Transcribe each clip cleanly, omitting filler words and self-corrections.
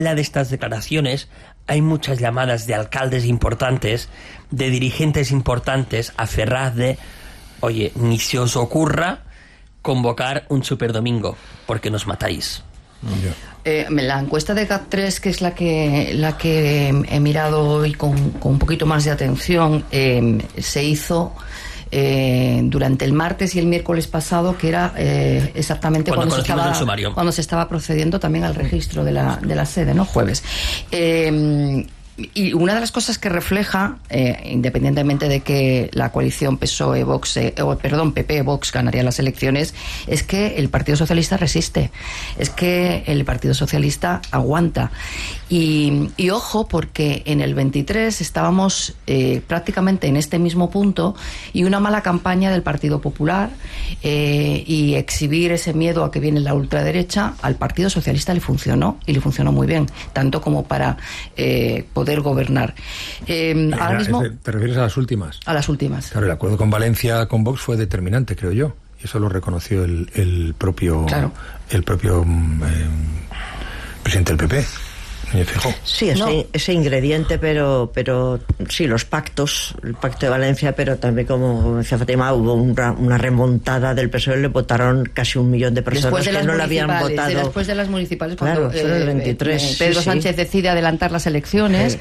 de estas declaraciones hay muchas llamadas de alcaldes importantes, de dirigentes importantes a Ferraz de, oye, ni se os ocurra convocar un superdomingo, porque nos matáis. La encuesta de GAT3, que es la que he mirado hoy con un poquito más de atención, se hizo durante el martes y el miércoles pasado, que era exactamente cuando se estaba procediendo también al registro de la sede, ¿no? Jueves. Y una de las cosas que refleja, independientemente de que la coalición PP-Vox ganaría las elecciones, es que el Partido Socialista resiste, es que el Partido Socialista aguanta. Y ojo, porque en el 23 estábamos prácticamente en este mismo punto, y una mala campaña del Partido Popular y exhibir ese miedo a que viene la ultraderecha, al Partido Socialista le funcionó, y le funcionó muy bien, tanto como para poder gobernar. Ahora mismo, ¿te refieres a las últimas? A las últimas. Claro, el acuerdo con Valencia, con Vox, fue determinante, creo yo. Y eso lo reconoció el propio presidente del PP. Sí, ese ingrediente, pero sí, los pactos, el pacto de Valencia, pero también, como decía Fátima, hubo una remontada del PSOE, le votaron casi 1 millón de personas que no le habían votado. Después de las municipales, cuando el 23, Pedro Sánchez decide adelantar las elecciones,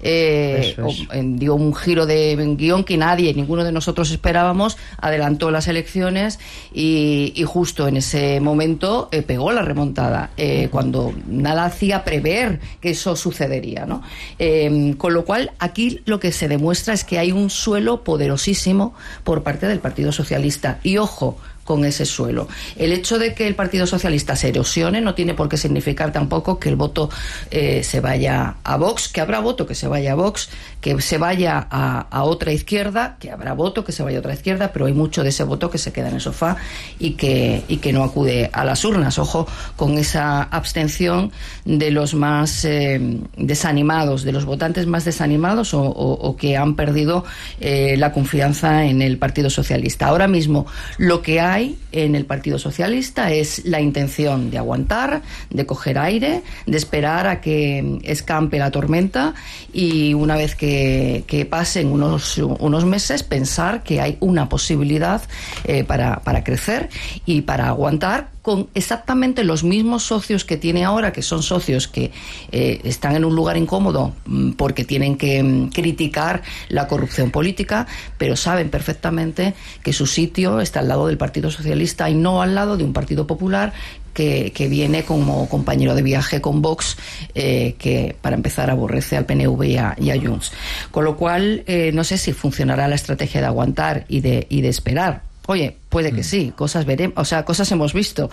dio un giro de guión que ninguno de nosotros esperábamos, adelantó las elecciones y justo en ese momento pegó la remontada, cuando nada hacía prever que eso sucedería, ¿no? Con lo cual, aquí lo que se demuestra es que hay un suelo poderosísimo por parte del Partido Socialista. Y ojo con ese suelo. El hecho de que el Partido Socialista se erosione no tiene por qué significar tampoco que el voto se vaya a Vox, que habrá voto que se vaya a Vox, que se vaya a otra izquierda, que habrá voto que se vaya a otra izquierda, pero hay mucho de ese voto que se queda en el sofá y que no acude a las urnas. Ojo con esa abstención de los más desanimados, de los votantes más desanimados o que han perdido la confianza en el Partido Socialista. Ahora mismo lo que hay en el Partido Socialista es la intención de aguantar, de coger aire, de esperar a que escampe la tormenta y una vez que pasen unos meses pensar que hay una posibilidad para crecer y para aguantar con exactamente los mismos socios que tiene ahora, que son socios que están en un lugar incómodo porque tienen que criticar la corrupción política, pero saben perfectamente que su sitio está al lado del Partido Socialista y no al lado de un Partido Popular que viene como compañero de viaje con Vox, que para empezar aborrece al PNV y a Junts. Con lo cual, no sé si funcionará la estrategia de aguantar y de esperar. Oye, puede que sí, cosas veremos, o sea, cosas hemos visto.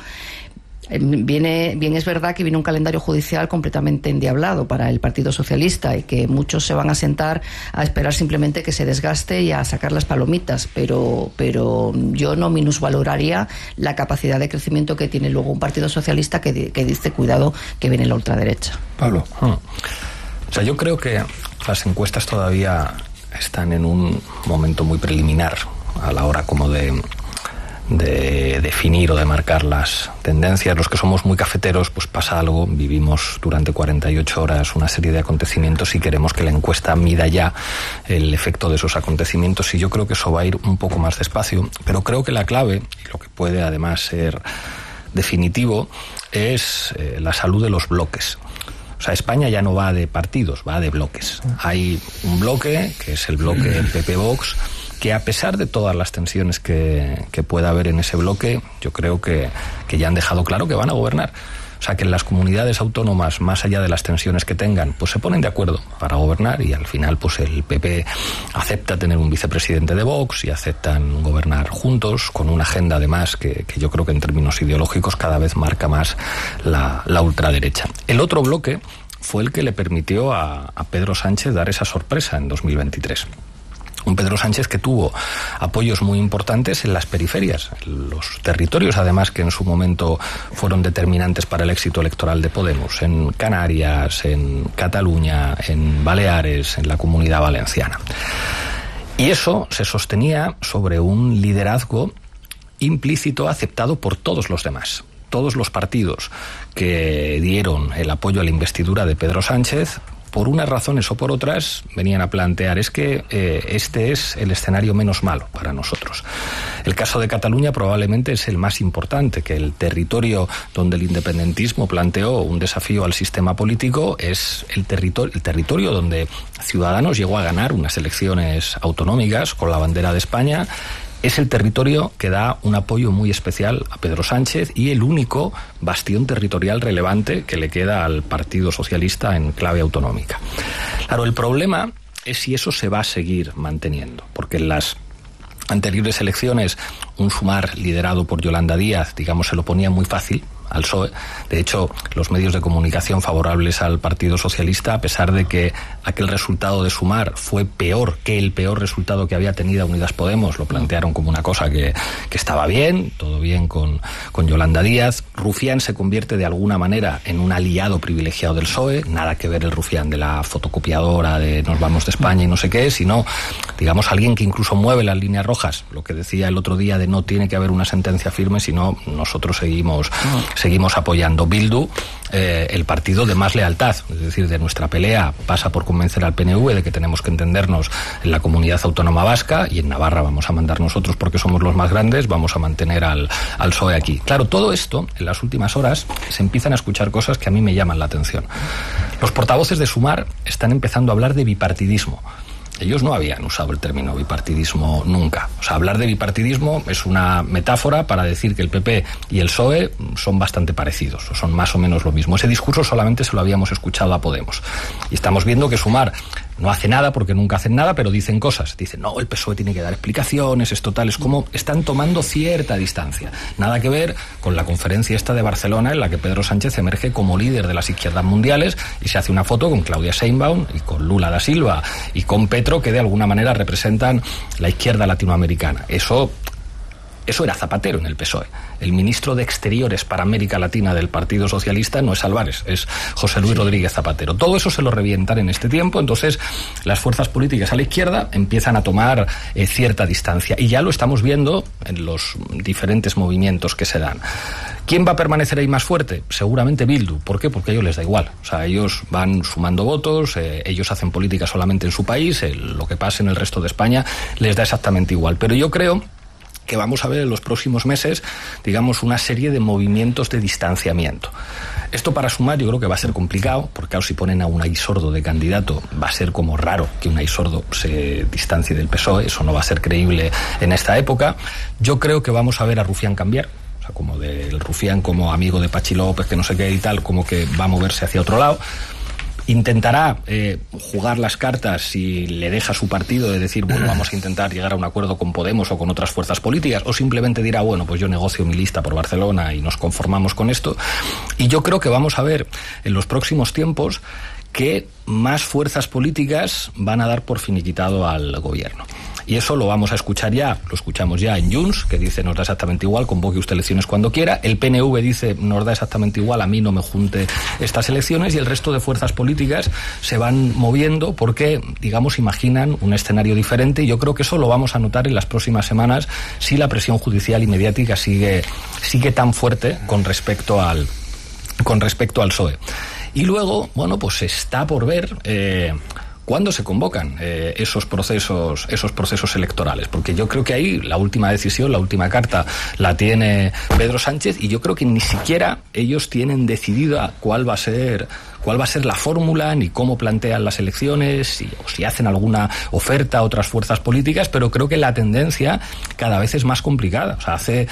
Bien es verdad que viene un calendario judicial completamente endiablado para el Partido Socialista y que muchos se van a sentar a esperar simplemente que se desgaste y a sacar las palomitas, pero yo no minusvaloraría la capacidad de crecimiento que tiene luego un Partido Socialista que dice, cuidado, que viene la ultraderecha. Pablo. O sea, yo creo que las encuestas todavía están en un momento muy preliminar a la hora como de definir o de marcar las tendencias. Los que somos muy cafeteros, pues pasa algo, vivimos durante 48 horas una serie de acontecimientos y queremos que la encuesta mida ya el efecto de esos acontecimientos, y yo creo que eso va a ir un poco más despacio, pero creo que la clave, y lo que puede además ser definitivo, es la salud de los bloques. O sea, España ya no va de partidos, va de bloques. Hay un bloque, que es el bloque PP-Vox, que a pesar de todas las tensiones que pueda haber en ese bloque, yo creo que ya han dejado claro que van a gobernar. O sea, que en las comunidades autónomas, más allá de las tensiones que tengan, pues se ponen de acuerdo para gobernar, y al final pues el PP acepta tener un vicepresidente de Vox y aceptan gobernar juntos, con una agenda además que yo creo que en términos ideológicos cada vez marca más la ultraderecha. El otro bloque fue el que le permitió a Pedro Sánchez dar esa sorpresa en 2023. Un Pedro Sánchez que tuvo apoyos muy importantes en las periferias, en los territorios además que en su momento fueron determinantes para el éxito electoral de Podemos, en Canarias, en Cataluña, en Baleares, en la Comunidad Valenciana. Y eso se sostenía sobre un liderazgo implícito aceptado por todos los demás. todos los partidos que dieron el apoyo a la investidura de Pedro Sánchez, por unas razones o por otras, venían a plantear es que este es el escenario menos malo para nosotros. El caso de Cataluña probablemente es el más importante, que el territorio donde el independentismo planteó un desafío al sistema político es el territorio donde Ciudadanos llegó a ganar unas elecciones autonómicas con la bandera de España. Es el territorio que da un apoyo muy especial a Pedro Sánchez y el único bastión territorial relevante que le queda al Partido Socialista en clave autonómica. Claro, el problema es si eso se va a seguir manteniendo, porque en las anteriores elecciones un Sumar liderado por Yolanda Díaz, digamos, se lo ponía muy fácil al PSOE. De hecho, los medios de comunicación favorables al Partido Socialista, a pesar de que aquel resultado de Sumar fue peor que el peor resultado que había tenido Unidas Podemos, lo plantearon como una cosa que estaba bien, todo bien con Yolanda Díaz. Rufián se convierte de alguna manera en un aliado privilegiado del PSOE, nada que ver el Rufián de la fotocopiadora de nos vamos de España y no sé qué, sino, digamos, alguien que incluso mueve las líneas rojas, lo que decía el otro día de no tiene que haber una sentencia firme, sino nosotros seguimos apoyando. Bildu, el partido de más lealtad, es decir, de nuestra pelea pasa por convencer al PNV de que tenemos que entendernos en la comunidad autónoma vasca, y en Navarra vamos a mandar nosotros porque somos los más grandes, vamos a mantener al PSOE aquí. Claro, todo esto, en las últimas horas, se empiezan a escuchar cosas que a mí me llaman la atención. Los portavoces de Sumar están empezando a hablar de bipartidismo. Ellos no habían usado el término bipartidismo nunca. O sea, hablar de bipartidismo es una metáfora para decir que el PP y el PSOE son bastante parecidos, o son más o menos lo mismo. Ese discurso solamente se lo habíamos escuchado a Podemos. Y estamos viendo que Sumar no hace nada porque nunca hacen nada, pero dicen cosas. Dicen, no, el PSOE tiene que dar explicaciones, esto tal. Es como están tomando cierta distancia. Nada que ver con la conferencia esta de Barcelona en la que Pedro Sánchez emerge como líder de las izquierdas mundiales y se hace una foto con Claudia Sheinbaum y con Lula da Silva y con Petro, que de alguna manera representan la izquierda latinoamericana. Eso era Zapatero en el PSOE. El ministro de Exteriores para América Latina del Partido Socialista no es Álvarez, es José Luis Rodríguez Zapatero. Todo eso se lo revientan en este tiempo, entonces las fuerzas políticas a la izquierda empiezan a tomar cierta distancia, y ya lo estamos viendo en los diferentes movimientos que se dan. ¿Quién va a permanecer ahí más fuerte? Seguramente Bildu. ¿Por qué? Porque a ellos les da igual. O sea, ellos van sumando votos, ellos hacen política solamente en su país, lo que pase en el resto de España les da exactamente igual. Pero yo creo que vamos a ver en los próximos meses, digamos, una serie de movimientos de distanciamiento. Esto para Sumar yo creo que va a ser complicado, porque claro, si ponen a Unai Sordo de candidato, va a ser como raro que Unai Sordo se distancie del PSOE, eso no va a ser creíble en esta época. Yo creo que vamos a ver a Rufián cambiar, o sea, como del Rufián como amigo de Pachi López, que no sé qué y tal, como que va a moverse hacia otro lado. Intentará jugar las cartas y le deja su partido de decir, bueno, vamos a intentar llegar a un acuerdo con Podemos o con otras fuerzas políticas, o simplemente dirá, bueno, pues yo negocio mi lista por Barcelona y nos conformamos con esto. Y yo creo que vamos a ver en los próximos tiempos que más fuerzas políticas van a dar por finiquitado al gobierno. Y eso lo vamos a escuchar ya, lo escuchamos ya en Junts, que dice nos da exactamente igual, convoque usted elecciones cuando quiera. El PNV dice nos da exactamente igual, a mí no me junte estas elecciones. Y el resto de fuerzas políticas se van moviendo porque, digamos, imaginan un escenario diferente. Y yo creo que eso lo vamos a notar en las próximas semanas si la presión judicial y mediática sigue tan fuerte con respecto al PSOE. Y luego, bueno, pues está por ver ¿cuándo se convocan esos procesos electorales? Porque yo creo que ahí la última decisión, la última carta la tiene Pedro Sánchez, y yo creo que ni siquiera ellos tienen decidida cuál va a ser la fórmula, ni cómo plantean las elecciones, o si hacen alguna oferta a otras fuerzas políticas, pero creo que la tendencia cada vez es más complicada. O sea, hace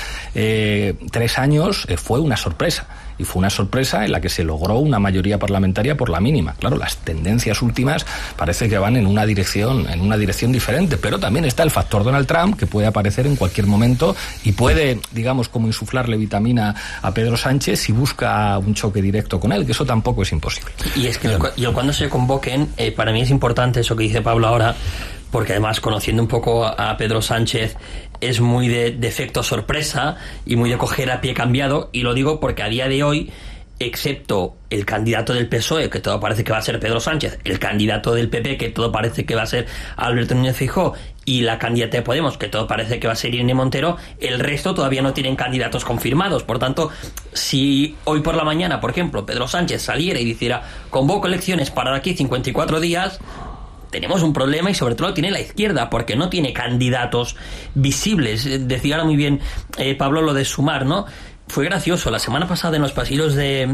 3 años fue una sorpresa. Y fue una sorpresa en la que se logró una mayoría parlamentaria por la mínima. Claro, las tendencias últimas parece que van en una dirección diferente, pero también está el factor Donald Trump, que puede aparecer en cualquier momento y puede, digamos, como insuflarle vitamina a Pedro Sánchez si busca un choque directo con él, que eso tampoco es imposible. Y es que cuando se convoquen, para mí es importante eso que dice Pablo ahora, porque además, conociendo un poco a Pedro Sánchez, es muy de efecto sorpresa y muy de coger a pie cambiado, y lo digo porque a día de hoy excepto el candidato del PSOE, que todo parece que va a ser Pedro Sánchez, el candidato del PP, que todo parece que va a ser Alberto Núñez Feijóo, y la candidata de Podemos, que todo parece que va a ser Irene Montero, el resto todavía no tienen candidatos confirmados. Por tanto, si hoy por la mañana, por ejemplo, Pedro Sánchez saliera y dijera convoco elecciones para aquí 54 días, tenemos un problema, y sobre todo tiene la izquierda, porque no tiene candidatos visibles. Decía ahora muy bien Pablo lo de Sumar, ¿no? Fue gracioso, la semana pasada en los pasillos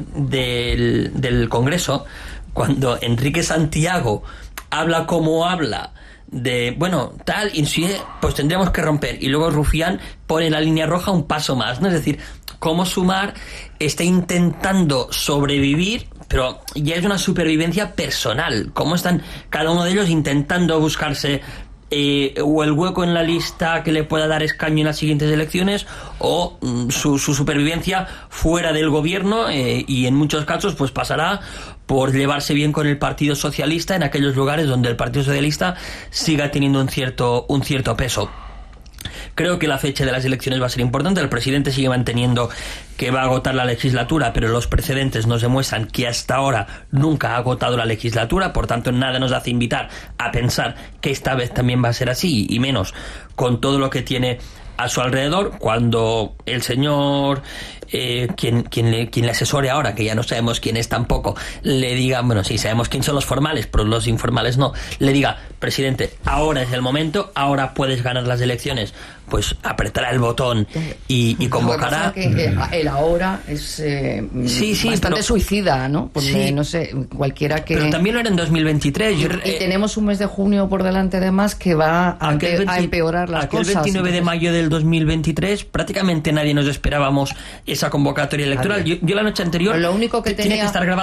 del Congreso, cuando Enrique Santiago habla como habla, de, bueno, tal, y pues tendremos que romper, y luego Rufián pone la línea roja un paso más, ¿no? Es decir, cómo Sumar está intentando sobrevivir, pero ya es una supervivencia personal, cómo están cada uno de ellos intentando buscarse o el hueco en la lista que le pueda dar escaño en las siguientes elecciones, o su supervivencia fuera del gobierno, y en muchos casos pues pasará por llevarse bien con el Partido Socialista en aquellos lugares donde el Partido Socialista siga teniendo un cierto peso. Creo que la fecha de las elecciones va a ser importante. El presidente sigue manteniendo que va a agotar la legislatura, pero los precedentes nos demuestran que hasta ahora nunca ha agotado la legislatura. Por tanto, nada nos hace invitar a pensar que esta vez también va a ser así, y menos con todo lo que tiene a su alrededor, cuando el señor quien le asesore ahora, que ya no sabemos quién es tampoco, le diga, bueno, sí sabemos quién son los formales, pero los informales no, le diga, presidente, ahora es el momento, ahora puedes ganar las elecciones, pues apretará el botón y convocará. El ahora es bastante suicida, ¿no? Porque no sé, cualquiera que... Pero también lo era en 2023. Y tenemos un mes de junio por delante, además, que va a empeorar las cosas. El 29 de mayo del 2023 prácticamente nadie nos esperábamos esa convocatoria electoral. Yo la noche anterior, lo único que tenía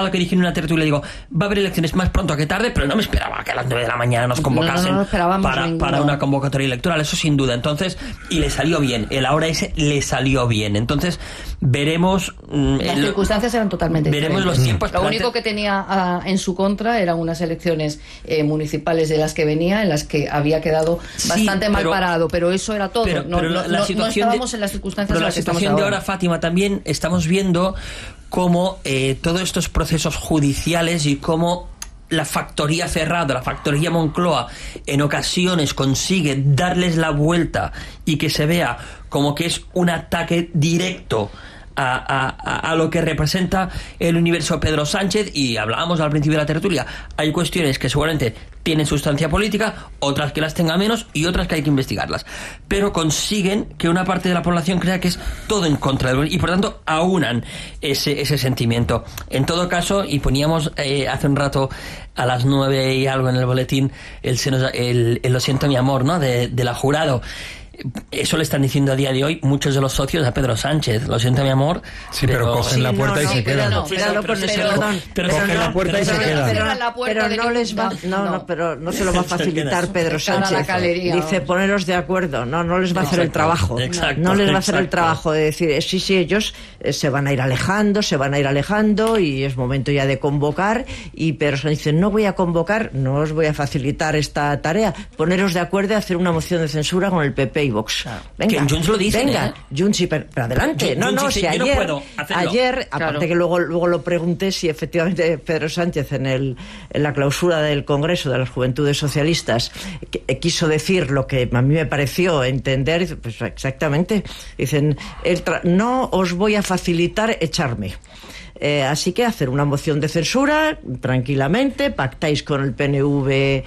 las circunstancias eran totalmente diferentes. Los tiempos. Lo único que tenía en su contra eran unas elecciones municipales de las que venía, en las que había quedado bastante mal parado, pero eso era todo. No estábamos en las circunstancias en las que estamos ahora. La situación de ahora, Fátima, también estamos viendo cómo todos estos procesos judiciales y cómo la factoría Ferrado, la factoría Moncloa, en ocasiones consigue darles la vuelta y que se vea como que es un ataque directo a lo que representa el universo Pedro Sánchez. Y hablábamos al principio de la tertulia, hay cuestiones que seguramente tienen sustancia política, otras que las tenga menos y otras que hay que investigarlas, pero consiguen que una parte de la población crea que es todo en contra de él, y por tanto aunan ese sentimiento. En todo caso, y poníamos hace un rato a las 9 y algo en el boletín el lo siento mi amor, ¿no? de la Jurado. Eso le están diciendo a día de hoy muchos de los socios a Pedro Sánchez. Lo siento, mi amor. Sí, pero cogen la puerta y se quedan. Pero cogen la puerta y se quedan. Pero no les va, pero no se lo va a facilitar Pedro Sánchez. Dice, poneros de acuerdo. No les va a hacer el trabajo. No les va a hacer el trabajo de decir, sí, ellos se van a ir alejando y es momento ya de convocar. Y Pedro Sánchez dice, no voy a convocar, no os voy a facilitar esta tarea. Poneros de acuerdo y hacer una moción de censura con el PP y Vox. Venga, que Junts lo dicen, venga, Junts, sí, pero adelante. Si ayer, aparte que luego lo pregunté si efectivamente Pedro Sánchez en la clausura del Congreso de las Juventudes Socialistas quiso decir lo que a mí me pareció entender, pues exactamente. Dicen, no os voy a facilitar echarme. Así que hacer una moción de censura tranquilamente, pactáis con el PNV,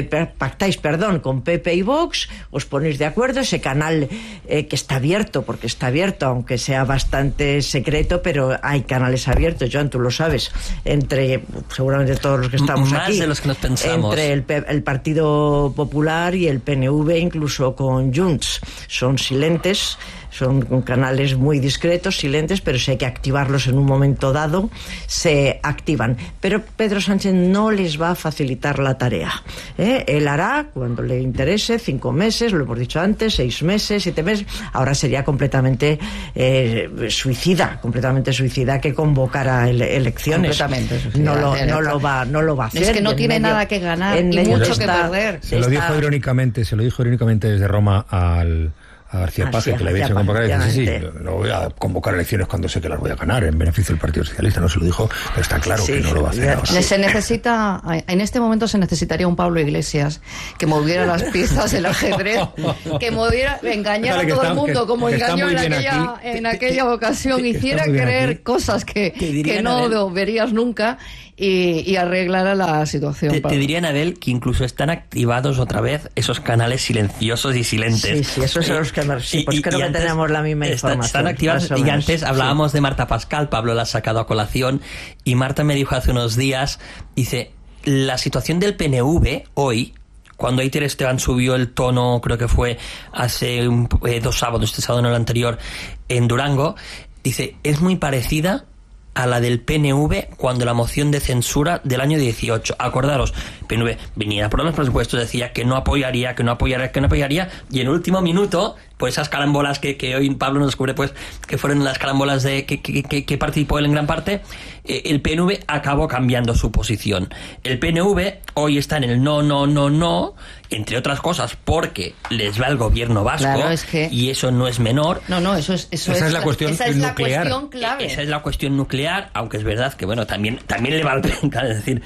con PP y Vox, os ponéis de acuerdo, ese canal que está abierto, porque está abierto, aunque sea bastante secreto, pero hay canales abiertos, Joan, tú lo sabes, entre seguramente todos los que estamos más aquí, de los que nos pensamos, entre el Partido Popular y el PNV, incluso con Junts, son silentes. Son canales muy discretos, silentes, pero si hay que activarlos en un momento dado, se activan. Pero Pedro Sánchez no les va a facilitar la tarea. Él hará, cuando le interese, 5 meses, lo hemos dicho antes, 6 meses, 7 meses. Ahora sería completamente suicida que convocara elecciones. Completamente suicida. No lo va a hacer. Es que no tiene nada que ganar y mucho que perder. Se lo dijo irónicamente desde Roma al a García Paje, que le había hecho convocar, y dice, sí, no voy a convocar elecciones cuando sé que las voy a ganar en beneficio del Partido Socialista. No se lo dijo, pero está claro que no lo va a hacer ahora. Se necesita, en este momento se necesitaría un Pablo Iglesias que moviera las piezas del ajetrez, que moviera, engañara a todo el mundo, como engañó en aquella ocasión, hiciera creer cosas que no verías nunca, y arreglara la situación. Te diría, Anabel, que incluso están activados otra vez esos canales silenciosos y silentes. Sí, esos son los que pues creo que tenemos la misma información. Están activados, y antes hablábamos de Marta Pascal, Pablo la ha sacado a colación, y Marta me dijo hace unos días, dice, la situación del PNV hoy, cuando Aiter Esteban subió el tono, creo que fue hace 2 sábados, este sábado no el anterior, en Durango, dice, es muy parecida a la del PNV cuando la moción de censura del año 18. Acordaros, PNV venía por los presupuestos, decía que no apoyaría, y en último minuto, pues esas carambolas que hoy Pablo nos descubre, pues que fueron las carambolas de que participó él en gran parte, el PNV acabó cambiando su posición. El PNV hoy está en el no, entre otras cosas porque les va el gobierno vasco, claro, y eso no es menor. Esa es la cuestión clave. Esa es la cuestión nuclear, aunque es verdad que bueno, también le va al penca, es decir,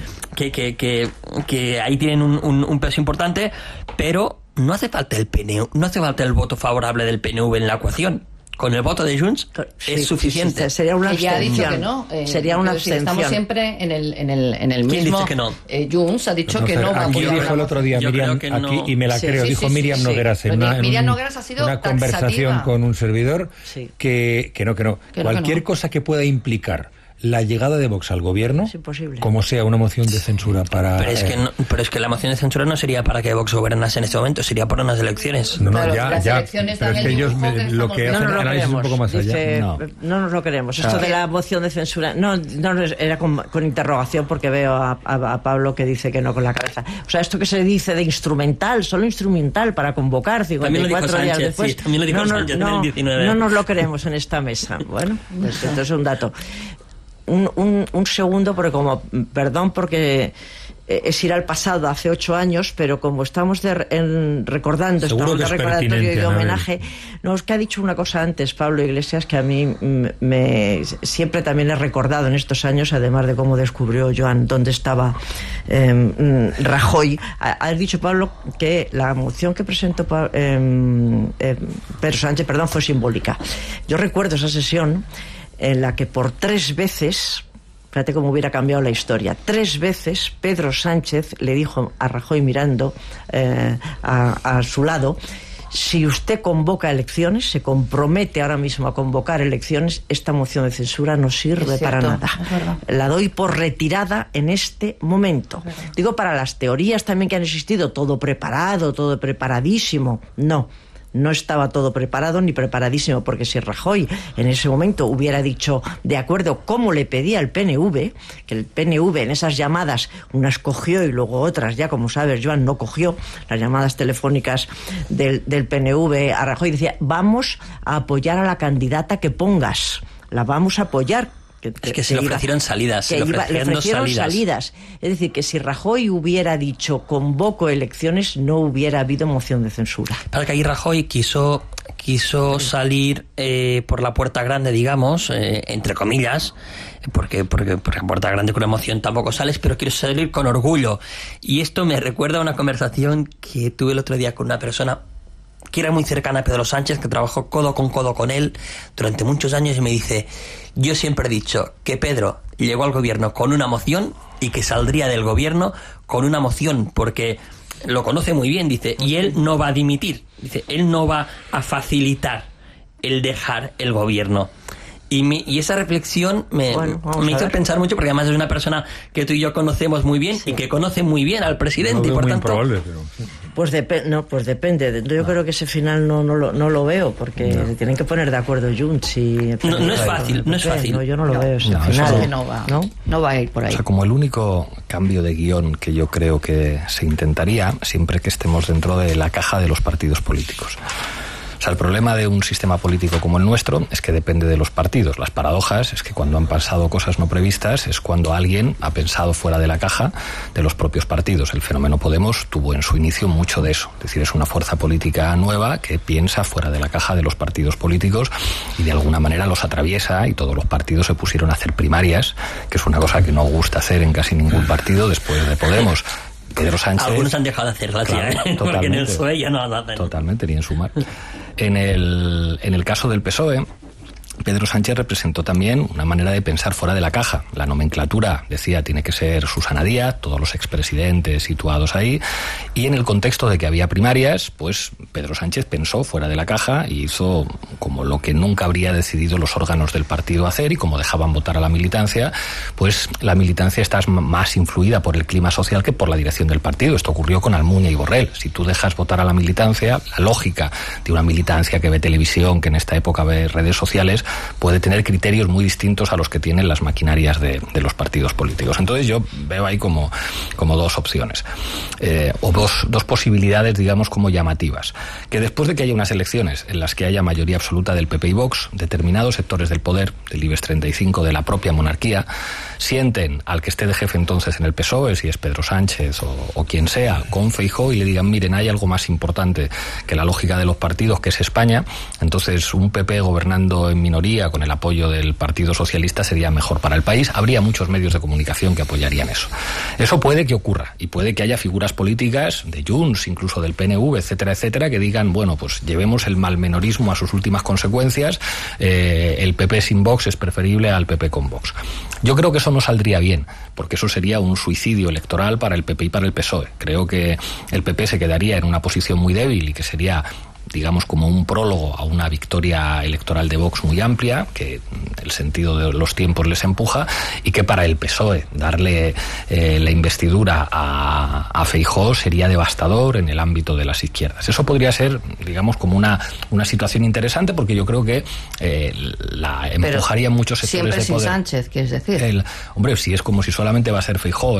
que ahí tienen un peso importante, pero no hace falta el PNV, no hace falta el voto favorable del PNV en la ecuación. Con el voto de Junts es suficiente. Sería una abstención. Ya ha dicho que no. Sería una abstención. Estamos siempre en el mismo. ¿Quién dice que no? Junts ha dicho que no va a apoyar. Dijo el otro día Miriam aquí, no. Y me la creo, dijo Miriam Nogueras en una conversación con un servidor que no. Cualquier cosa que pueda implicar la llegada de Vox al gobierno, como sea una moción de censura para... Pero es que la moción de censura no sería para que Vox gobernase en este momento, sería por unas elecciones. Elecciones pero es que ellos lo que hacen el análisis un poco más allá. No nos lo queremos. Esto de la moción de censura, no era con interrogación, porque veo a Pablo que dice que no con la cabeza. O sea, esto que se dice de instrumental, solo instrumental para convocar 54 días después. Sí, también lo dijo Sánchez en el 19. No nos lo queremos en esta mesa. Bueno, pues esto es un dato. Un segundo, porque porque es ir al pasado, hace 8 años, pero como estamos recordando, estamos de recordatorio y de homenaje, es que ha dicho una cosa antes Pablo Iglesias que a mí siempre también he recordado en estos años, además de cómo descubrió Joan dónde estaba Rajoy. Ha dicho Pablo que la moción que presentó Pedro Sánchez, fue simbólica. Yo recuerdo esa sesión en la que por 3 veces, fíjate cómo hubiera cambiado la historia, 3 veces Pedro Sánchez le dijo a Rajoy mirando a su lado, si usted convoca elecciones, se compromete ahora mismo a convocar elecciones, esta moción de censura no sirve para nada. La doy por retirada en este momento. Digo, para las teorías también que han existido, todo preparado, todo preparadísimo, no estaba todo preparado ni preparadísimo, porque si Rajoy en ese momento hubiera dicho de acuerdo como le pedía el PNV, que el PNV en esas llamadas unas cogió y luego otras ya, como sabes, Joan, no cogió las llamadas telefónicas del PNV a Rajoy, decía, vamos a apoyar a la candidata que pongas, la vamos a apoyar. Es que se le ofrecieron salidas. Le ofrecieron salidas. Es decir, que si Rajoy hubiera dicho convoco elecciones, no hubiera habido moción de censura. Para que ahí Rajoy quiso salir por la puerta grande, digamos, entre comillas, porque por la puerta grande con emoción tampoco sales, pero quiero salir con orgullo. Y esto me recuerda a una conversación que tuve el otro día con una persona que era muy cercana a Pedro Sánchez, que trabajó codo con él durante muchos años, y me dice, yo siempre he dicho que Pedro llegó al gobierno con una moción y que saldría del gobierno con una moción, porque lo conoce muy bien, dice, y él no va a dimitir, dice, él no va a facilitar el dejar el gobierno. Y esa reflexión me hizo pensar mucho, porque además es una persona que tú y yo conocemos muy bien, y que conoce muy bien al presidente, y por tanto... Improbable, pero... Pues depende. Yo creo que ese final no lo veo, porque se tienen que poner de acuerdo Junts y... No es fácil. No, yo no lo veo ese final. No va a ir por ahí. O sea, como el único cambio de guión que yo creo que se intentaría, siempre que estemos dentro de la caja de los partidos políticos. O O sea, el problema de un sistema político como el nuestro es que depende de los partidos. Las paradojas es que cuando han pasado cosas no previstas es cuando alguien ha pensado fuera de la caja de los propios partidos. El fenómeno Podemos tuvo en su inicio mucho de eso. Es decir, es una fuerza política nueva que piensa fuera de la caja de los partidos políticos y de alguna manera los atraviesa, y todos los partidos se pusieron a hacer primarias, que es una cosa que no gusta hacer en casi ningún partido después de Podemos. Pedro Sánchez... Algunos han dejado de hacer gracia, claro, porque en el PSOE ya no hacen. Totalmente, ni en Sumar. En el caso del PSOE, Pedro Sánchez representó también una manera de pensar fuera de la caja. La nomenclatura, decía, tiene que ser Susana Díaz, todos los expresidentes situados ahí, y en el contexto de que había primarias, pues Pedro Sánchez pensó fuera de la caja y hizo como lo que nunca habría decidido los órganos del partido hacer, y como dejaban votar a la militancia, pues la militancia está más influida por el clima social que por la dirección del partido. Esto ocurrió con Almunia y Borrell. Si tú dejas votar a la militancia, la lógica de una militancia que ve televisión, que en esta época ve redes sociales, puede tener criterios muy distintos a los que tienen las maquinarias de los partidos políticos. Entonces yo veo ahí como dos opciones, o dos posibilidades, digamos, como llamativas. Que después de que haya unas elecciones en las que haya mayoría absoluta del PP y Vox, determinados sectores del poder, del IBEX 35, de la propia monarquía, sienten al que esté de jefe entonces en el PSOE, si es Pedro Sánchez o quien sea, con Feijóo, y le digan, miren, hay algo más importante que la lógica de los partidos, que es España. Entonces un PP gobernando en minoría con el apoyo del Partido Socialista sería mejor para el país. Habría muchos medios de comunicación que apoyarían eso. Eso puede que ocurra, y puede que haya figuras políticas de Junts, incluso del PNV, etcétera, etcétera, que digan, bueno, pues llevemos el malmenorismo a sus últimas consecuencias, el PP sin Vox es preferible al PP con Vox. Yo creo que eso no saldría bien, porque eso sería un suicidio electoral para el PP y para el PSOE. Creo que el PP se quedaría en una posición muy débil y que sería, digamos, como un prólogo a una victoria electoral de Vox muy amplia, que el sentido de los tiempos les empuja, y que para el PSOE darle la investidura a Feijóo sería devastador en el ámbito de las izquierdas. Eso podría ser, digamos, como una situación interesante, porque yo creo que la empujaría en muchos sectores de poder. Siempre sin Sánchez, ¿quieres decir? Hombre, si es como si solamente va a ser Feijóo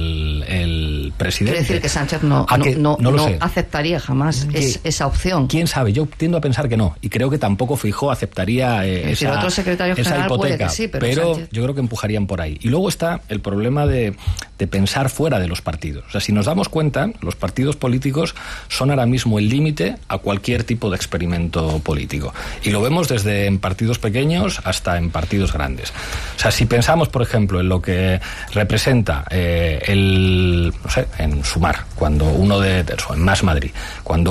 el presidente. Quiere decir que Sánchez no aceptaría jamás esa opción. ¿Quién sabe? Yo tiendo a pensar que no, y creo que tampoco Feijóo aceptaría otro secretario general hipoteca, puede que sí, pero yo creo que empujarían por ahí. Y luego está el problema de pensar fuera de los partidos. O sea, si nos damos cuenta, los partidos políticos son ahora mismo el límite a cualquier tipo de experimento político. Y lo vemos desde en partidos pequeños hasta en partidos grandes. O sea, si pensamos, por ejemplo, en lo que representa en Sumar, cuando en Más Madrid, cuando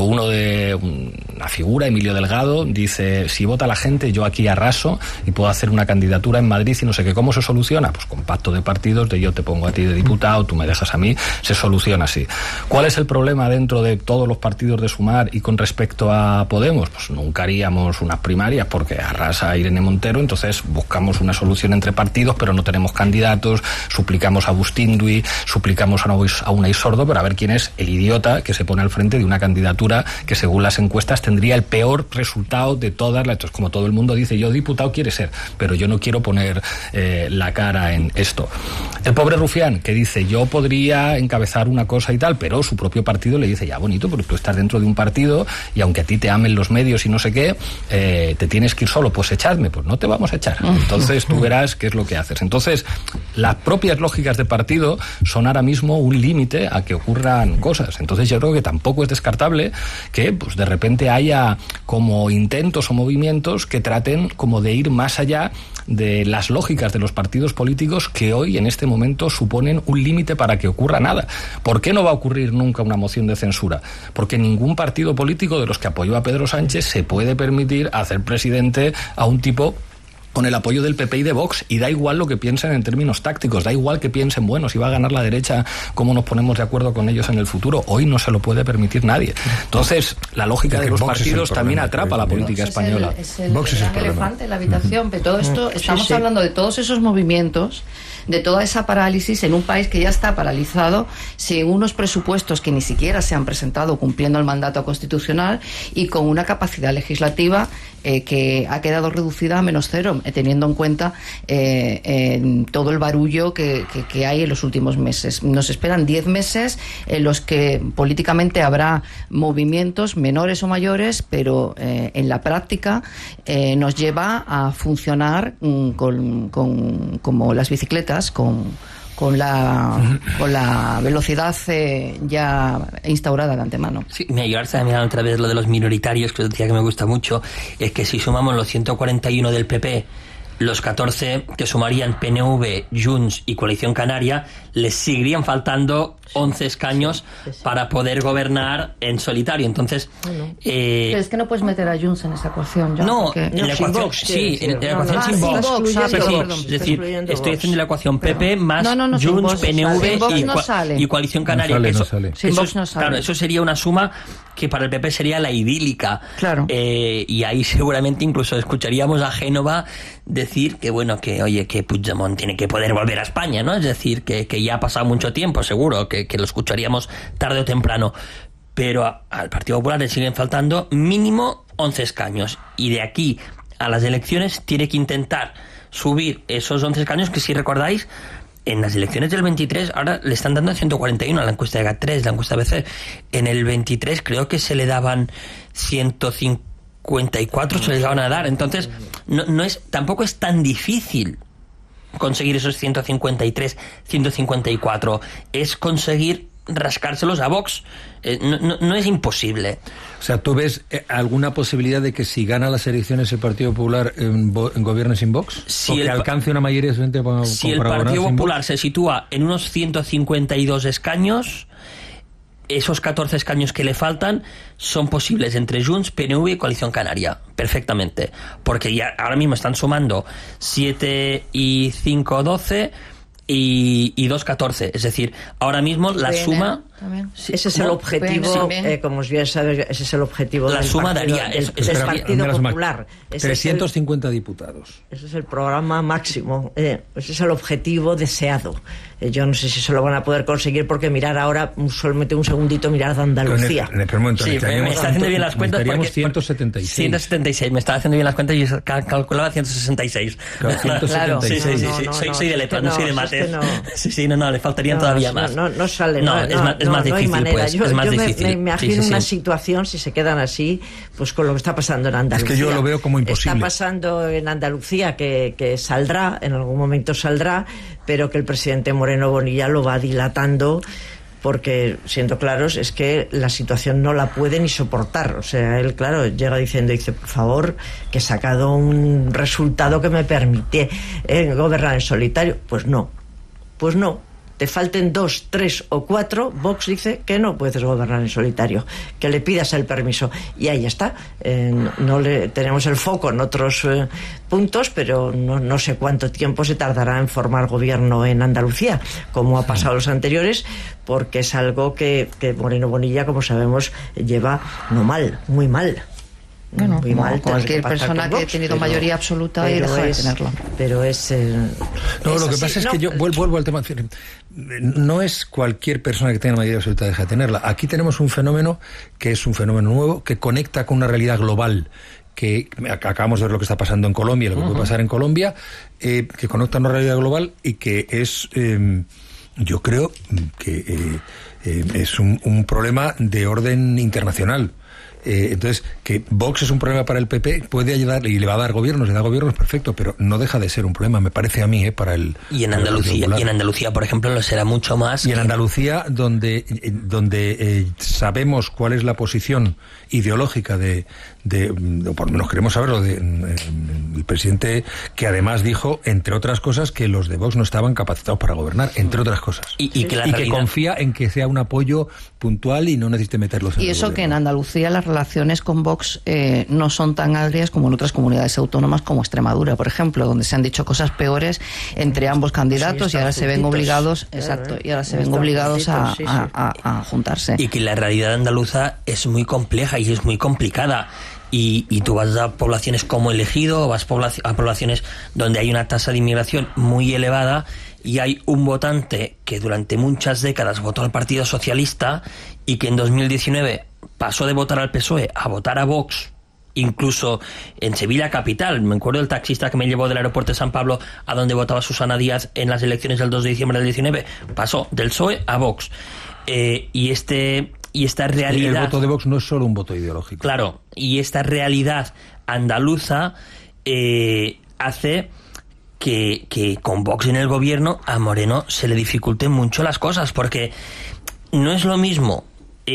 una figura, Emilio Delgado, dice, si vota la gente, yo aquí arraso y puedo hacer una candidatura en Madrid y no sé qué. ¿Cómo se soluciona? Pues con pacto de partidos, de yo te pongo a ti de diputado, tú me dejas a mí, se soluciona así. ¿Cuál es el problema dentro de todos los partidos de Sumar y con respecto a Podemos? Pues nunca haríamos unas primarias porque arrasa Irene Montero, entonces buscamos una solución entre partidos, pero no tenemos candidatos, suplicamos a Bustindui, suplicamos a Unai Sordo, pero a ver quién es el idiota que se pone al frente de una candidatura que según las encuestas tendría el peor resultado de todas las. Entonces, como todo el mundo dice, yo diputado quiere ser, pero yo no quiero poner la cara en esto. El pobre Rufián, que dice, yo podría encabezar una cosa y tal, pero su propio partido le dice, ya bonito, porque tú estás dentro de un partido y aunque a ti te amen los medios y no sé qué, te tienes que ir solo, pues echadme, pues no te vamos a echar. Entonces tú verás qué es lo que haces. Entonces, las propias lógicas de partido son ahora mismo un límite a que ocurran cosas. Entonces yo creo que tampoco es descartable que pues de repente haya como intentos o movimientos que traten como de ir más allá de las lógicas de los partidos políticos que hoy en este momento suponen un límite para que ocurra nada. ¿Por qué no va a ocurrir nunca una moción de censura? Porque ningún partido político de los que apoyó a Pedro Sánchez se puede permitir hacer presidente a un tipo con el apoyo del PP y de Vox, y da igual lo que piensen en términos tácticos, da igual que piensen, bueno, si va a ganar la derecha, cómo nos ponemos de acuerdo con ellos en el futuro. Hoy no se lo puede permitir nadie. Entonces, la lógica de los partidos también atrapa a la política española. Vox es el elefante en la habitación, pero todo esto, estamos hablando de todos esos movimientos, de toda esa parálisis en un país que ya está paralizado, sin unos presupuestos que ni siquiera se han presentado cumpliendo el mandato constitucional y con una capacidad legislativa que ha quedado reducida a -0. teniendo en cuenta todo el barullo que hay en los últimos meses. Nos esperan 10 meses en los que políticamente habrá movimientos menores o mayores, pero en la práctica nos lleva a funcionar como las bicicletas, con la velocidad ya instaurada de antemano. Sí, me ayudarse a mirar otra vez lo de los minoritarios, que os decía que me gusta mucho, es que si sumamos los 141 del PP, los 14 que sumarían PNV, Junts y Coalición Canaria, les seguirían faltando 11 escaños para poder gobernar en solitario. Entonces, pero es que no puedes meter a Junts en esa ecuación. No, en la ecuación, sí, en la ecuación sin Vox. Es decir, estoy haciendo la ecuación PP más Junts, PNV y Coalición Canaria. Sin Vox no sale. Claro, eso sería una suma que para el PP sería la idílica. Claro. Y ahí seguramente incluso escucharíamos a Génova decir que que Puigdemont tiene que poder volver a España, ¿no? Es decir, que ya ha pasado mucho tiempo, seguro, que lo escucharíamos tarde o temprano. Pero al Partido Popular le siguen faltando mínimo 11 escaños. Y de aquí a las elecciones tiene que intentar subir esos 11 escaños que, si recordáis, en las elecciones del 23 ahora le están dando 141 a la encuesta de GAT3, la encuesta ABC. En el 23 creo que se le daban 154, se les daban a dar. Entonces tampoco es tan difícil conseguir esos 153, 154. Es conseguir rascárselos a Vox. No es imposible. O sea, ¿tú ves alguna posibilidad de que si gana las elecciones el Partido Popular gobierne sin Vox? Si que alcance una mayoría suficiente para si el Partido Popular se sitúa en unos 152 escaños, esos 14 escaños que le faltan son posibles entre Junts, PNV y Coalición Canaria, perfectamente, porque ya ahora mismo están sumando 7 y 5, 12 y 2, 14, es decir, ahora mismo la suma... Ese es el objetivo, como os bien sabéis, ese es el objetivo la del suma partido, daría del Partido Popular. 350 diputados. Ese es el programa máximo, ese es el objetivo deseado. Yo no sé si se lo van a poder conseguir, porque mirar ahora, solamente un segundito, mirar de Andalucía. Me está haciendo bien las cuentas porque 176. 176, me estaba haciendo bien las cuentas y yo calculaba 166. Claro, sí. Soy de letras, no soy de mates. No, le faltarían todavía más. No sale, es más difícil, hay manera. Pues, yo es más me difícil. Me imagino una situación, si se quedan así, pues con lo que está pasando en Andalucía. Es que yo lo veo como imposible. Está pasando en Andalucía que saldrá, en algún momento saldrá, pero que el presidente Moreno Bonilla lo va dilatando, porque, siendo claros, es que la situación no la puede ni soportar. O sea, él, claro, llega dice, por favor, que he sacado un resultado que me permite gobernar en solitario. Pues no. Te falten 2, 3 o 4, Vox dice que no puedes gobernar en solitario, que le pidas el permiso, y ahí está. Tenemos el foco en otros puntos, pero no sé cuánto tiempo se tardará en formar gobierno en Andalucía, como ha pasado los anteriores, porque es algo que Moreno Bonilla, como sabemos, lleva muy mal. Bueno, muy mal, cualquier persona que ha tenido mayoría absoluta y deja de tenerla. Pero es... lo que pasa es que yo vuelvo al tema. No es cualquier persona que tenga mayoría absoluta deja de tenerla. Aquí tenemos un fenómeno que es un fenómeno nuevo, que conecta con una realidad global, que acabamos de ver lo que está pasando en Colombia, lo que puede pasar en Colombia, que conecta una realidad global y que es... yo creo que es un problema de orden internacional. Entonces, que Vox es un problema para el PP, puede ayudar y le va a dar gobiernos, le da gobiernos, perfecto, pero no deja de ser un problema, me parece a mí, para el... Y en Andalucía, por ejemplo, lo será mucho más. Y en Andalucía, donde sabemos cuál es la posición ideológica o por lo menos queremos saberlo, el presidente, que además dijo, entre otras cosas, que los de Vox no estaban capacitados para gobernar, entre otras cosas. Y que confía en que sea un apoyo puntual y no necesite meterlos en y eso, que en Andalucía las relaciones con Vox no son tan agrias como en otras comunidades autónomas, como Extremadura, por ejemplo, donde se han dicho cosas peores entre ambos candidatos, y ahora se ven obligados, a juntarse. Y que la realidad andaluza es muy compleja y es muy complicada. Y tú vas a poblaciones como El Ejido, vas a poblaciones donde hay una tasa de inmigración muy elevada, y hay un votante que durante muchas décadas votó al Partido Socialista y que en 2019 pasó de votar al PSOE a votar a Vox incluso en Sevilla capital. Me acuerdo del taxista que me llevó del aeropuerto de San Pablo a donde votaba Susana Díaz en las elecciones del 2 de diciembre del 19. Pasó del PSOE a Vox. Y esta realidad... El voto de Vox no es solo un voto ideológico. Claro, y esta realidad andaluza hace que con Vox en el gobierno a Moreno se le dificulten mucho las cosas, porque no es lo mismo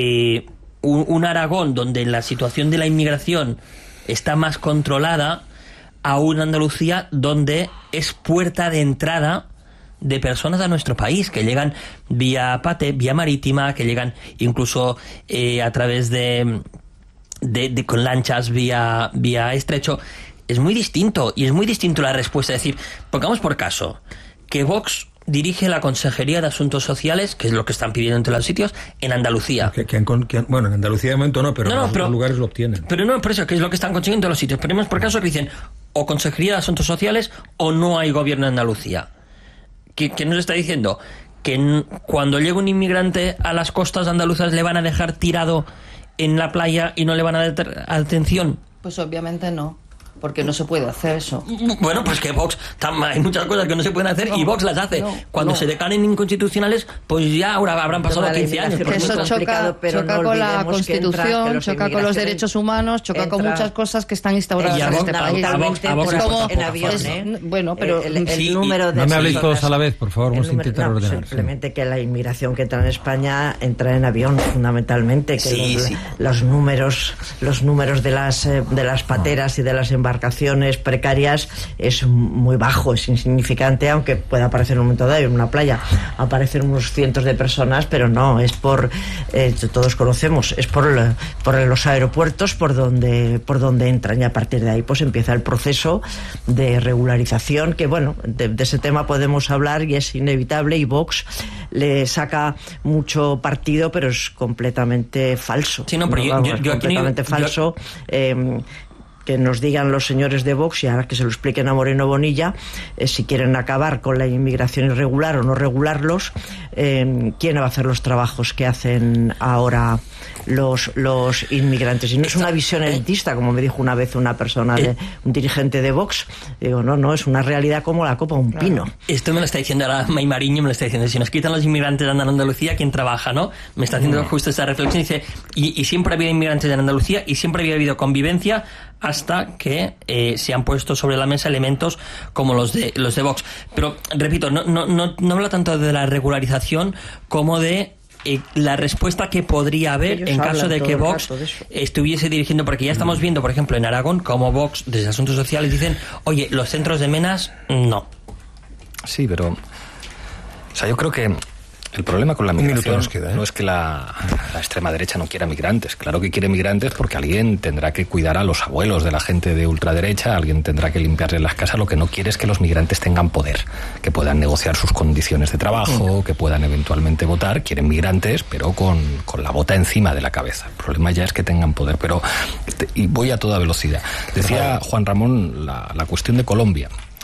un Aragón donde la situación de la inmigración está más controlada a una Andalucía donde es puerta de entrada de personas a nuestro país, que llegan vía PATE, vía marítima, que llegan incluso a través de con lanchas vía estrecho. Es muy distinto, y es muy distinto la respuesta. Es decir, pongamos por caso que Vox dirige la Consejería de Asuntos Sociales, que es lo que están pidiendo en todos los sitios, en Andalucía. Bueno, en Andalucía de momento no, pero en otros lugares lo obtienen. Pero no, por eso, que es lo que están consiguiendo en todos los sitios. Ponemos por caso que dicen o Consejería de Asuntos Sociales o no hay gobierno en Andalucía. ¿Qué nos está diciendo? Que cuando llegue un inmigrante a las costas andaluzas le van a dejar tirado en la playa y no le van a dar atención. Pues obviamente no, porque no se puede hacer eso. Bueno, pues que Vox, hay muchas cosas que no se pueden hacer y Vox las hace. Cuando se declaren inconstitucionales, pues ya ahora habrán pasado 15 años. Eso choca con la Constitución, choca con los derechos humanos, choca con muchas cosas que están instauradas en este país. En avión, bueno, pero el número de... No me habléis todos a la vez, por favor, vamos a intentar ordenar. Simplemente que la inmigración que entra en España entra en avión, fundamentalmente, que los números de las pateras y de las embarcaciones precarias es muy bajo, es insignificante, aunque pueda aparecer en un momento dado en una playa aparecen unos cientos de personas, pero no, es por todos conocemos, es por los aeropuertos por donde entran, y a partir de ahí pues empieza el proceso de regularización, que bueno, de ese tema podemos hablar y es inevitable, y Vox le saca mucho partido, pero es completamente falso. Sí, no, pero completamente falso. Que nos digan los señores de Vox, y ahora que se lo expliquen a Moreno Bonilla, si quieren acabar con la inmigración irregular o no regularlos, ¿quién va a hacer los trabajos que hacen ahora los inmigrantes? Y no es una visión elitista, como me dijo una vez una persona, un dirigente de Vox. Digo, no, es una realidad como la copa de un pino. Esto me lo está diciendo ahora Maimariño, me lo está diciendo. Si nos quitan los inmigrantes de Andalucía, ¿quién trabaja, no? Me está haciendo justo esta reflexión. Dice, y siempre ha habido inmigrantes en Andalucía y siempre había habido convivencia hasta que se han puesto sobre la mesa elementos como los de Vox. Pero, repito, no habla tanto de la regularización como de la respuesta que podría haber en caso de que Vox estuviese dirigiendo, porque ya estamos viendo, por ejemplo, en Aragón, como Vox, desde Asuntos Sociales, dicen, oye, los centros de menas, no. Sí, pero... O sea, yo creo que el problema con la migración no es que la extrema derecha no quiera migrantes. Claro que quiere migrantes porque alguien tendrá que cuidar a los abuelos de la gente de ultraderecha, alguien tendrá que limpiarles las casas. Lo que no quiere es que los migrantes tengan poder, que puedan negociar sus condiciones de trabajo, que puedan eventualmente votar. Quieren migrantes, pero con la bota encima de la cabeza. El problema ya es que tengan poder. Pero y voy a toda velocidad. Decía Juan Ramón la cuestión de Colombia.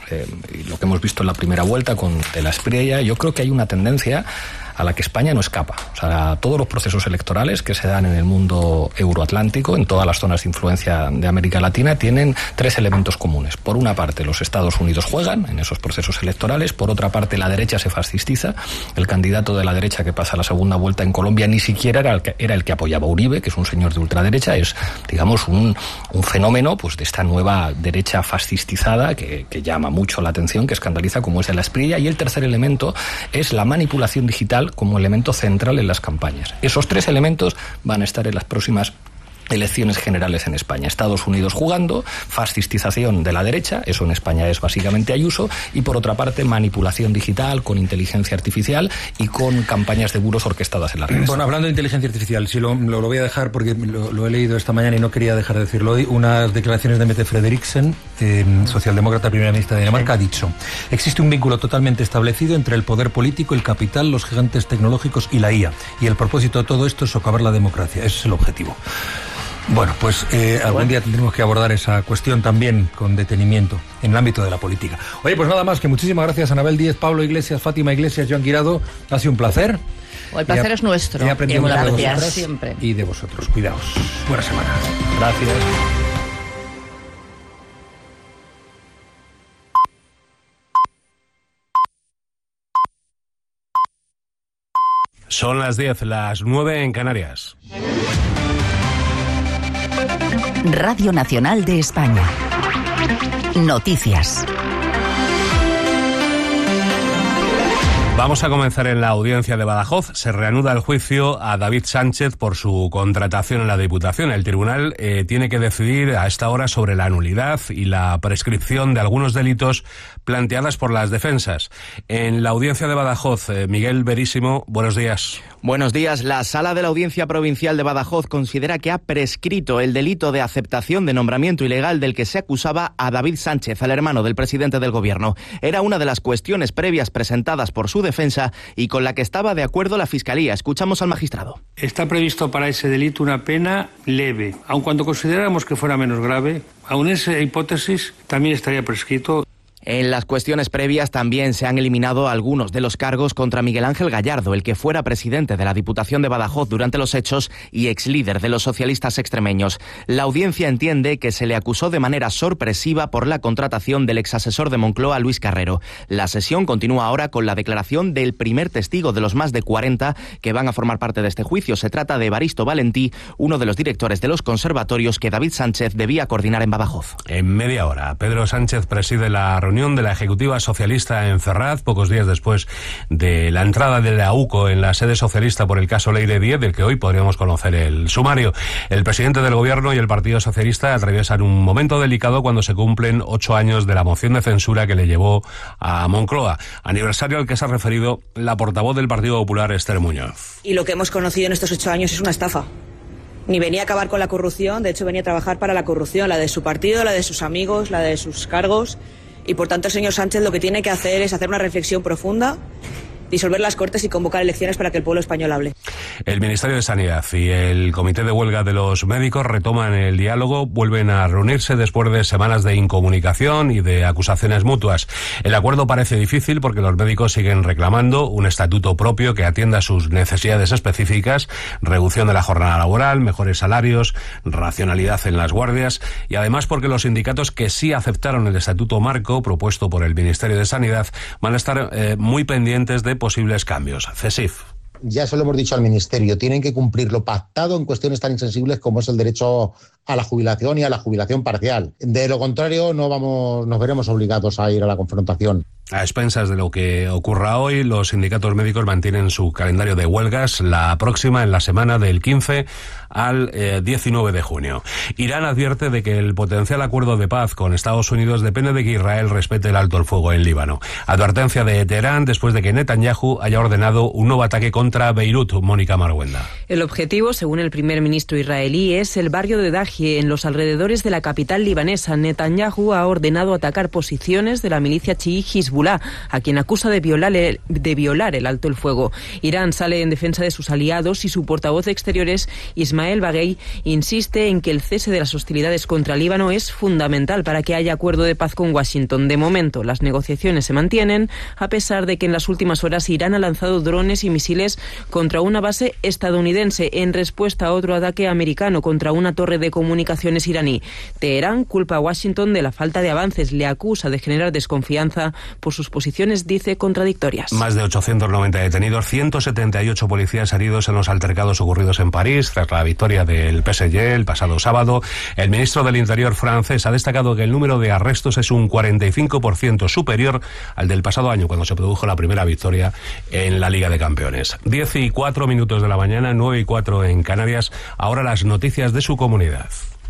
Y lo que hemos visto en la primera vuelta con De la Espriella, yo creo que hay una tendencia a la que España no escapa. O sea, todos los procesos electorales que se dan en el mundo euroatlántico, en todas las zonas de influencia de América Latina, tienen tres elementos comunes. Por una parte, los Estados Unidos juegan en esos procesos electorales. Por otra parte, la derecha se fascistiza. El candidato de la derecha que pasa a la segunda vuelta en Colombia ni siquiera era el que apoyaba a Uribe, que es un señor de ultraderecha. Es, digamos, un fenómeno pues de esta nueva derecha fascistizada que llama mucho la atención, que escandaliza, como es De la Espriella. Y el tercer elemento es la manipulación digital como elemento central en las campañas. Esos tres elementos van a estar en las próximas elecciones generales en España. Estados Unidos jugando, fascistización de la derecha, eso en España es básicamente Ayuso, y por otra parte manipulación digital con inteligencia artificial y con campañas de bulos orquestadas en las redes. Bueno, hablando de inteligencia artificial, sí, lo voy a dejar porque lo he leído esta mañana y no quería dejar de decirlo hoy, unas declaraciones de Mette Frederiksen, socialdemócrata, primera ministra de Dinamarca, ha dicho: existe un vínculo totalmente establecido entre el poder político, el capital, los gigantes tecnológicos y la IA, y el propósito de todo esto es socavar la democracia. Ese es el objetivo. Bueno, pues algún día tendremos que abordar esa cuestión también con detenimiento en el ámbito de la política. Oye, pues nada más, que muchísimas gracias a Anabel Díez, Pablo Iglesias, Fátima Iglesias, Joan Guirado. Ha sido un placer. El placer es nuestro. He aprendido mucho de vosotras siempre. y de vosotros. Cuidaos. Buena semana. Gracias. Son las 10, las 9 en Canarias. Radio Nacional de España. Noticias. Vamos a comenzar en la audiencia de Badajoz. Se reanuda el juicio a David Sánchez por su contratación en la Diputación. El tribunal tiene que decidir a esta hora sobre la nulidad y la prescripción de algunos delitos planteadas por las defensas. En la audiencia de Badajoz, Miguel Verísimo, buenos días. Buenos días. La Sala de la Audiencia Provincial de Badajoz considera que ha prescrito el delito de aceptación de nombramiento ilegal del que se acusaba a David Sánchez, al hermano del presidente del Gobierno. Era una de las cuestiones previas presentadas por su defensa y con la que estaba de acuerdo la Fiscalía. Escuchamos al magistrado. Está previsto para ese delito una pena leve, aun cuando consideráramos que fuera menos grave, aun esa hipótesis también estaría prescrito. En las cuestiones previas también se han eliminado algunos de los cargos contra Miguel Ángel Gallardo, el que fuera presidente de la Diputación de Badajoz durante los hechos y exlíder de los socialistas extremeños. La audiencia entiende que se le acusó de manera sorpresiva por la contratación del exasesor de Moncloa, Luis Carrero. La sesión continúa ahora con la declaración del primer testigo de los más de 40 que van a formar parte de este juicio. Se trata de Evaristo Valentí, uno de los directores de los conservatorios que David Sánchez debía coordinar en Badajoz. En media hora, Pedro Sánchez preside la reunión de la Ejecutiva Socialista en Ferraz, pocos días después de la entrada de la UCO en la sede socialista por el caso Leire Díez, del que hoy podríamos conocer el sumario. El presidente del Gobierno y el Partido Socialista atraviesan un momento delicado cuando se cumplen 8 años de la moción de censura que le llevó a Moncloa, aniversario al que se ha referido la portavoz del Partido Popular, Esther Muñoz. Y lo que hemos conocido en estos 8 años es una estafa. Ni venía a acabar con la corrupción, de hecho venía a trabajar para la corrupción, la de su partido, la de sus amigos, la de sus cargos. Y por tanto el señor Sánchez lo que tiene que hacer es hacer una reflexión profunda, disolver las Cortes y convocar elecciones para que el pueblo español hable. El Ministerio de Sanidad y el Comité de Huelga de los Médicos retoman el diálogo, vuelven a reunirse después de semanas de incomunicación y de acusaciones mutuas. El acuerdo parece difícil porque los médicos siguen reclamando un estatuto propio que atienda sus necesidades específicas, reducción de la jornada laboral, mejores salarios, racionalidad en las guardias y además porque los sindicatos que sí aceptaron el estatuto marco propuesto por el Ministerio de Sanidad van a estar muy pendientes de posibles cambios. CESIF. Ya se lo hemos dicho al Ministerio, tienen que cumplir lo pactado en cuestiones tan insensibles como es el derecho a la jubilación y a la jubilación parcial. De lo contrario, nos veremos obligados a ir a la confrontación. A expensas de lo que ocurra hoy, los sindicatos médicos mantienen su calendario de huelgas, la próxima en la semana del 15 al 19 de junio. Irán advierte de que el potencial acuerdo de paz con Estados Unidos depende de que Israel respete el alto el fuego en Líbano. Advertencia de Teherán después de que Netanyahu haya ordenado un nuevo ataque contra Beirut. Mónica Marguenda. El objetivo, según el primer ministro israelí, es el barrio de Dahieh, en los alrededores de la capital libanesa. Netanyahu ha ordenado atacar posiciones de la milicia chií Hezbollah, a quien acusa de violar el alto el fuego. Irán sale en defensa de sus aliados y su portavoz de Exteriores, Ismael Baghei, insiste en que el cese de las hostilidades contra Líbano es fundamental para que haya acuerdo de paz con Washington. De momento, las negociaciones se mantienen, a pesar de que en las últimas horas Irán ha lanzado drones y misiles contra una base estadounidense en respuesta a otro ataque americano contra una torre de comunicaciones iraní. Teherán culpa a Washington de la falta de avances, le acusa de generar desconfianza por sus posiciones, dice, contradictorias. Más de 890 detenidos, 178 policías heridos en los altercados ocurridos en París tras la victoria del PSG el pasado sábado. El ministro del Interior francés ha destacado que el número de arrestos es un 45% superior al del pasado año, cuando se produjo la primera victoria en la Liga de Campeones. 10:04 de la mañana, 9:04 en Canarias. Ahora las noticias de su comunidad.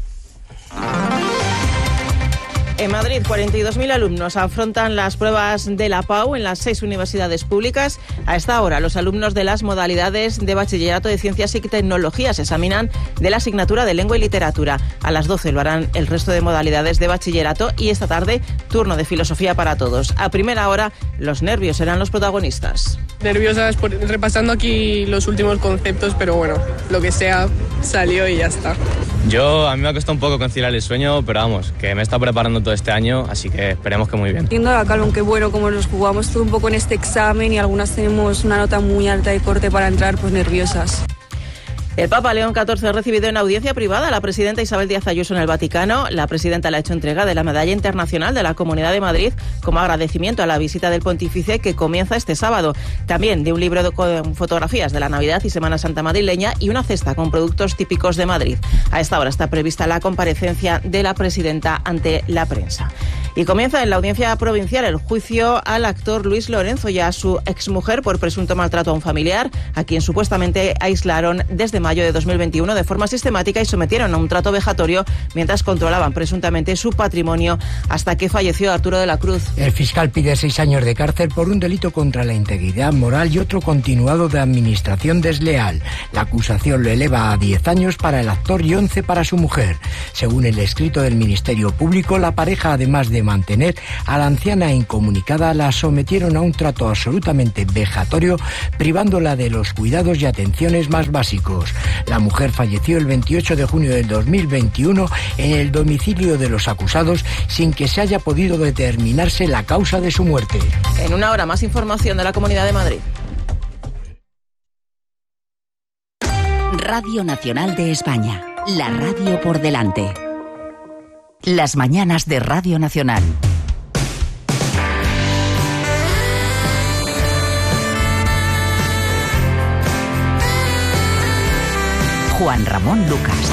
En Madrid, 42.000 alumnos afrontan las pruebas de la PAU en las 6 universidades públicas. A esta hora, los alumnos de las modalidades de Bachillerato de Ciencias y Tecnologías examinan de la asignatura de Lengua y Literatura. A las 12 lo harán el resto de modalidades de Bachillerato y esta tarde, turno de Filosofía para todos. A primera hora, los nervios serán los protagonistas. Nerviosas repasando aquí los últimos conceptos, pero bueno, lo que sea, salió y ya está. A mí me ha costado un poco conciliar el sueño, pero vamos, que me he estado preparando todo este año, así que esperemos que muy bien. Entiendo la calma, aunque bueno, como nos jugamos todo un poco en este examen y algunas tenemos una nota muy alta de corte para entrar, pues nerviosas. El Papa León XIV ha recibido en audiencia privada a la presidenta Isabel Díaz Ayuso en el Vaticano. La presidenta le ha hecho entrega de la Medalla Internacional de la Comunidad de Madrid como agradecimiento a la visita del pontífice que comienza este sábado. También de un libro con fotografías de la Navidad y Semana Santa madrileña y una cesta con productos típicos de Madrid. A esta hora está prevista la comparecencia de la presidenta ante la prensa. Y comienza en la audiencia provincial el juicio al actor Luis Lorenzo y a su exmujer por presunto maltrato a un familiar, a quien supuestamente aislaron desde mayo de 2021 de forma sistemática y sometieron a un trato vejatorio mientras controlaban presuntamente su patrimonio hasta que falleció Arturo de la Cruz. El fiscal pide 6 años de cárcel por un delito contra la integridad moral y otro continuado de administración desleal. La acusación lo eleva a 10 años para el actor y 11 para su mujer. Según el escrito del Ministerio Público, la pareja, además de mantener a la anciana incomunicada, la sometieron a un trato absolutamente vejatorio, privándola de los cuidados y atenciones más básicos. La mujer falleció el 28 de junio del 2021 en el domicilio de los acusados sin que se haya podido determinarse la causa de su muerte. En una hora más información de la Comunidad de Madrid. Radio Nacional de España, la radio por delante. Las mañanas de Radio Nacional. Juan Ramón Lucas.